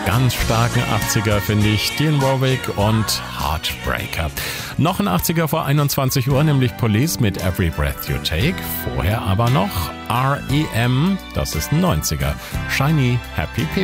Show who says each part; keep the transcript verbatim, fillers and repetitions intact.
Speaker 1: ganz starken achtziger finde ich Dionne Warwick und Heartbreaker. Noch ein achtziger vor einundzwanzig Uhr, nämlich Police mit Every Breath You Take. Vorher aber noch R E M, das ist ein neunziger, Shiny Happy People.